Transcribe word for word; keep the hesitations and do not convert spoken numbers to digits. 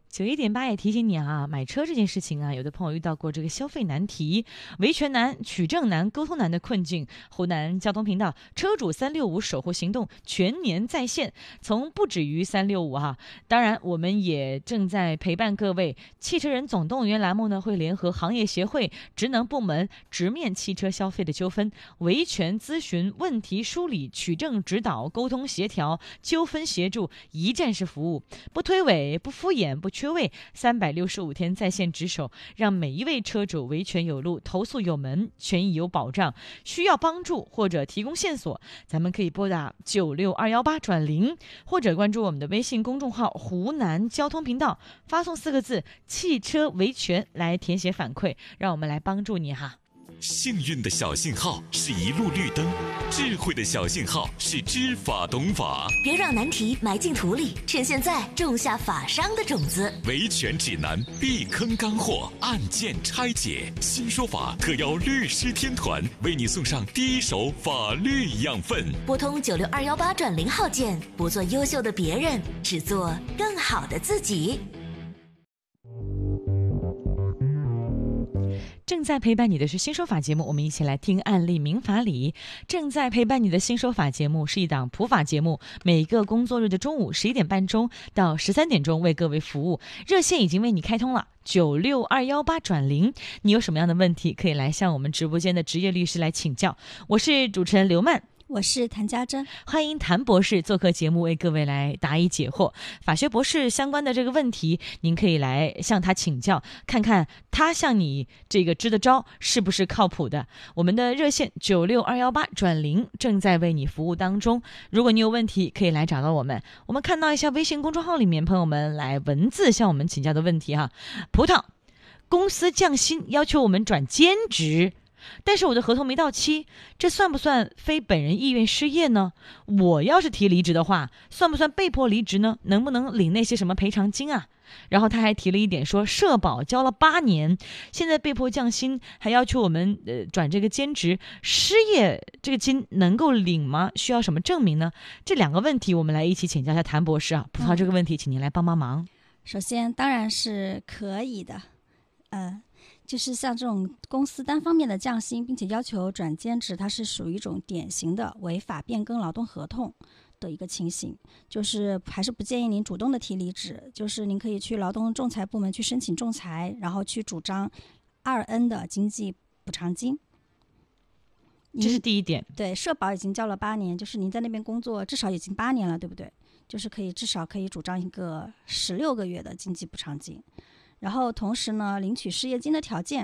九一点八也提醒你啊，买车这件事情啊，有的朋友遇到过这个消费难题、维权难、取证难、沟通难的困境。湖南交通频道车主三六五守护行动全年在线，从不止于三六五哈。当然，我们也正在陪伴各位。汽车人总动员栏目呢，会联合行业协会、职能部门，直面汽车消费的纠纷，维权咨询、问题梳理、取证指导、沟通协调、纠纷协助，一站式服务，不推诿、不敷衍、不缺位，三百六十五天在线值守，让每一位车主维权有路，投诉有门，权益有保障。需要帮助或者提供线索，咱们可以拨打九六二幺八转零，或者关注我们的微信公众号湖南交通频道，发送四个字汽车维权来填写反馈，让我们来帮助你哈。 幸运的小信号是一路绿灯，智慧的小信号是知法懂法。 别让难题埋进土里，趁现在种下法商的种子。 维权指南，避坑干货，案件拆解，新说法特邀律师天团为你送上第一手法律养分。 拨通九六二幺八转零号键，不做优秀的别人，只做更好的自己。 正在陪伴你的是新说法节目，我们一起来听案例民法理。正在陪伴你的新说法节目是一档普法节目，每个工作日的中午十一点半钟到十三点钟为各位服务。热线已经为你开通了九六二幺八转零，你有什么样的问题可以来向我们直播间的职业律师来请教。我是主持人刘曼， 我是谭家珍， 欢迎谭博士做客节目，为各位来答疑解惑。法学博士相关的这个问题，您可以来向他请教，看看他向你这个支的招是不是靠谱的。我们的热线九六二幺八转零正在为你服务当中，如果你有问题，可以来找到我们。我们看到一下微信公众号里面朋友们来文字向我们请教的问题哈。葡萄公司降薪要求我们转兼职，但是我的合同没到期，这算不算非本人意愿失业呢？我要是提离职的话，算不算被迫离职呢？能不能领那些什么赔偿金啊？然后他还提了一点说，社保交了八年，现在被迫降薪，还要求我们呃转这个兼职，失业这个金能够领吗？需要什么证明呢？这两个问题我们来一起请教一下谭博士啊。葡萄这个问题，请您来帮帮忙。 首先当然是可以的，呃就是像这种公司单方面的降薪并且要求转兼职，它是属于一种典型的违法变更劳动合同的一个情形，就是还是不建议您主动的提离职，就是您可以去劳动仲裁部门去申请仲裁，然后去主张二 N 的经济补偿金。 这是第一点。 对，社保已经交了八年，就是您在那边工作至少已经八年了，对不对？就是可以至少可以主张一个十六个月的经济补偿金。然后同时呢，领取失业金的条件